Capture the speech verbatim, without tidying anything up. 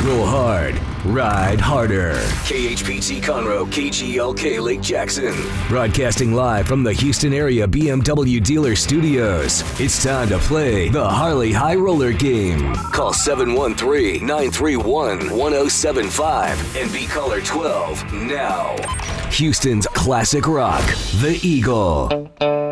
Roll hard, ride harder. K H P T Conroe, K G L K Lake Jackson. Broadcasting live from the Houston area B M W dealer studios. It's time to play the Harley High Roller game. Call seven one three, nine three one, one zero seven five and be caller twelve now. Houston's classic rock, The Eagle.